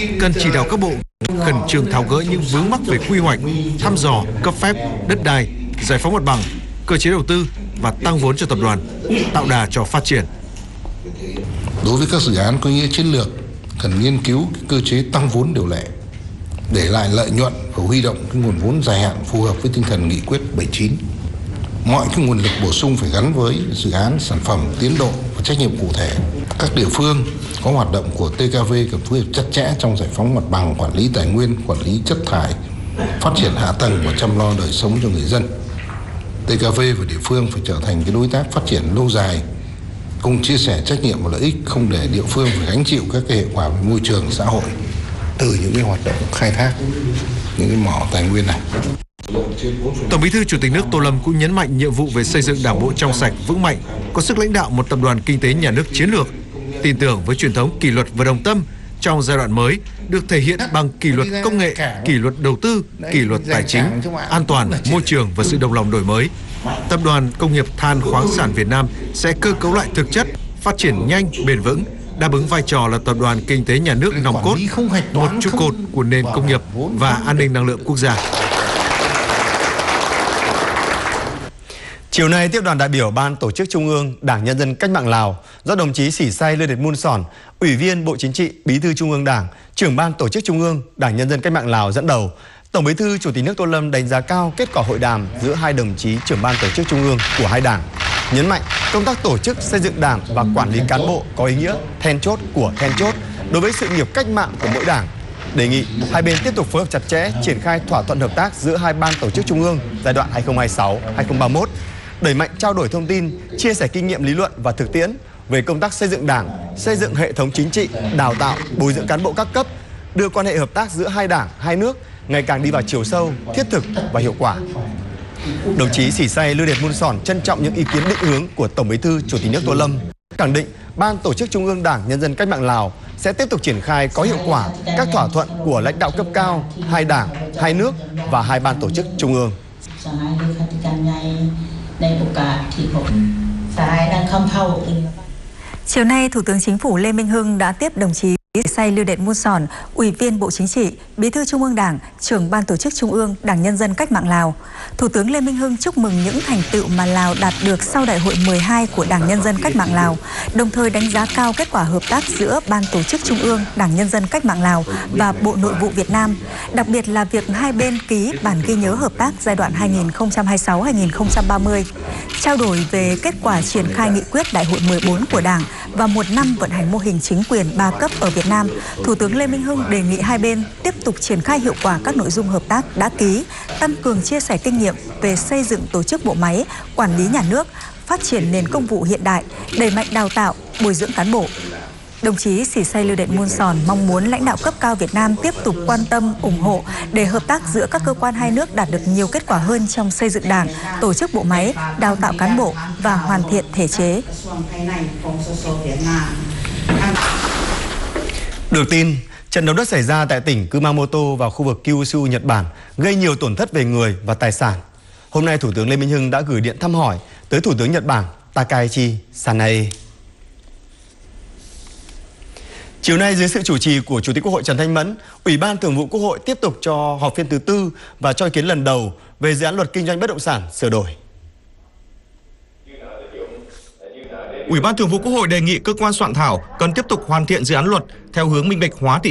cần chỉ đạo các bộ khẩn trương tháo gỡ những vướng mắc về quy hoạch, thăm dò, cấp phép, đất đai, giải phóng mặt bằng, cơ chế đầu tư và tăng vốn cho tập đoàn, tạo đà cho phát triển. Đối với các dự án có ý nghĩa chiến lược, cần nghiên cứu cơ chế tăng vốn điều lệ, để lại lợi nhuận và huy động cái nguồn vốn dài hạn phù hợp với tinh thần nghị quyết 79. Mọi cái nguồn lực bổ sung phải gắn với dự án, sản phẩm, tiến độ và trách nhiệm cụ thể. Các địa phương có hoạt động của TKV cần phối hợp chặt chẽ trong giải phóng mặt bằng, quản lý tài nguyên, quản lý chất thải, phát triển hạ tầng và chăm lo đời sống cho người dân. TKV và địa phương phải trở thành cái đối tác phát triển lâu dài, cùng chia sẻ trách nhiệm và lợi ích, không để địa phương phải gánh chịu các cái hệ quả về môi trường, xã hội từ những cái hoạt động khai thác những cái mỏ tài nguyên này. Tổng Bí thư Chủ tịch nước Tô Lâm cũng nhấn mạnh nhiệm vụ về xây dựng Đảng bộ trong sạch, vững mạnh, có sức lãnh đạo một tập đoàn kinh tế nhà nước chiến lược, tin tưởng với truyền thống kỷ luật và đồng tâm trong giai đoạn mới được thể hiện bằng kỷ luật công nghệ, kỷ luật đầu tư, kỷ luật tài chính, an toàn, môi trường và sự đồng lòng đổi mới. Tập đoàn Công nghiệp Than khoáng sản Việt Nam sẽ cơ cấu lại thực chất, phát triển nhanh, bền vững, đáp ứng vai trò là tập đoàn kinh tế nhà nước nòng cốt, một trụ cột của nền công nghiệp và an ninh năng lượng quốc gia. Chiều nay tiếp đoàn đại biểu Ban Tổ chức Trung ương Đảng Nhân dân Cách mạng Lào do đồng chí Sỉ Say Lê Đệt Mun Sòn, Ủy viên Bộ Chính trị, Bí thư Trung ương Đảng, Trưởng Ban Tổ chức Trung ương Đảng Nhân dân Cách mạng Lào dẫn đầu. Tổng Bí thư Chủ tịch nước Tô Lâm đánh giá cao kết quả hội đàm giữa hai đồng chí trưởng ban tổ chức trung ương của hai đảng, nhấn mạnh công tác tổ chức xây dựng đảng và quản lý cán bộ có ý nghĩa then chốt đối với sự nghiệp cách mạng của mỗi đảng. Đề nghị hai bên tiếp tục phối hợp chặt chẽ triển khai thỏa thuận hợp tác giữa hai ban tổ chức trung ương giai đoạn 2026-2031, đẩy mạnh trao đổi thông tin, chia sẻ kinh nghiệm lý luận và thực tiễn về công tác xây dựng đảng, xây dựng hệ thống chính trị, đào tạo, bồi dưỡng cán bộ các cấp, đưa quan hệ hợp tác giữa hai đảng, hai nước ngày càng đi vào chiều sâu, thiết thực và hiệu quả. Đồng chí Sỉ Say Lê Đệt Mun Sòn trân trọng những ý kiến định hướng của Tổng Bí thư Chủ tịch nước Tô Lâm, khẳng định Ban Tổ chức Trung ương Đảng Nhân dân Cách mạng Lào sẽ tiếp tục triển khai có hiệu quả các thỏa thuận của lãnh đạo cấp cao, hai đảng, hai nước và hai ban tổ chức trung ương. Chiều nay, Thủ tướng Chính phủ Lê Minh Hưng đã tiếp đồng chí Sỉ Say Lê Đệt Mun Sòn, Ủy viên Bộ Chính trị, Bí thư Trung ương Đảng, Trưởng Ban Tổ chức Trung ương Đảng Nhân dân Cách mạng Lào. Thủ tướng Lê Minh Hưng chúc mừng những thành tựu mà Lào đạt được sau Đại hội 12 của Đảng Nhân dân Cách mạng Lào, đồng thời đánh giá cao kết quả hợp tác giữa Ban Tổ chức Trung ương Đảng Nhân dân Cách mạng Lào và Bộ Nội vụ Việt Nam, đặc biệt là việc hai bên ký bản ghi nhớ hợp tác giai đoạn 2026-2030, trao đổi về kết quả triển khai nghị quyết Đại hội 14 của Đảng và một năm vận hành mô hình chính quyền 3 cấp ở Việt Nam. Thủ tướng Lê Minh Hưng đề nghị hai bên tiếp tục triển khai hiệu quả các nội dung hợp tác đã ký, tăng cường chia sẻ kinh nghiệm về xây dựng tổ chức bộ máy, quản lý nhà nước, phát triển nền công vụ hiện đại, đẩy mạnh đào tạo, bồi dưỡng cán bộ. Đồng chí Sỉ Say Lê Đệt Mun Sòn mong muốn lãnh đạo cấp cao Việt Nam tiếp tục quan tâm, ủng hộ để hợp tác giữa các cơ quan hai nước đạt được nhiều kết quả hơn trong xây dựng đảng, tổ chức bộ máy, đào tạo cán bộ và hoàn thiện thể chế. Được tin, trận động đất xảy ra tại tỉnh Kumamoto và khu vực Kyushu, Nhật Bản gây nhiều tổn thất về người và tài sản. Hôm nay, Thủ tướng Lê Minh Hưng đã gửi điện thăm hỏi tới Thủ tướng Nhật Bản Takaichi Sanae. Chiều nay, dưới sự chủ trì của Chủ tịch Quốc hội Trần Thanh Mẫn, Ủy ban Thường vụ Quốc hội tiếp tục cho họp phiên thứ tư và cho ý kiến lần đầu về dự án luật kinh doanh bất động sản sửa đổi. Ủy ban Thường vụ Quốc hội đề nghị cơ quan soạn thảo cần tiếp tục hoàn thiện dự án luật theo hướng minh bạch hóa thị